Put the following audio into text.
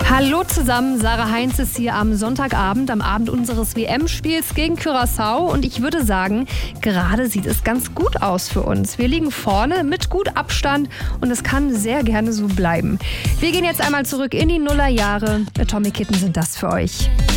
Hallo zusammen, Sarah Heinz ist hier am Sonntagabend, am Abend unseres WM-Spiels gegen Curaçao und ich würde sagen, gerade sieht es ganz gut aus für uns. Wir liegen vorne mit gut Abstand und es kann sehr gerne so bleiben. Wir gehen jetzt einmal zurück in die Nullerjahre. Atomic Kitten sind das für euch.